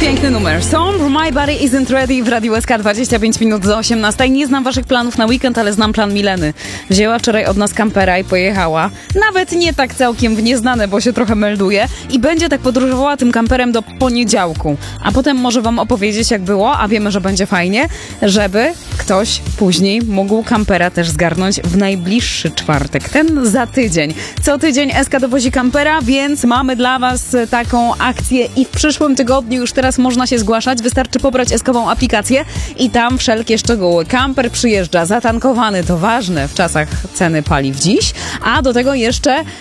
Piękny numer. Song My Body Isn't Ready w Radiu SK 25 minut do 18. Nie znam waszych planów na weekend, ale znam plan Mileny. Wzięła wczoraj od nas kampera i pojechała. Nawet nie tak całkiem w nieznane, bo się trochę melduje. I będzie tak podróżowała tym kamperem do poniedziałku. A potem może wam opowiedzieć, jak było, a wiemy, że będzie fajnie, żeby ktoś później mógł kampera też zgarnąć w najbliższy czwartek. Ten za tydzień. Co tydzień SK dowozi kampera, więc mamy dla was taką akcję i w przyszłym tygodniu już teraz można się zgłaszać. Wystarczy pobrać SK-ową aplikację i tam wszelkie szczegóły. Kamper przyjeżdża zatankowany, to ważne w czasach ceny paliw dziś, a do tego jeszcze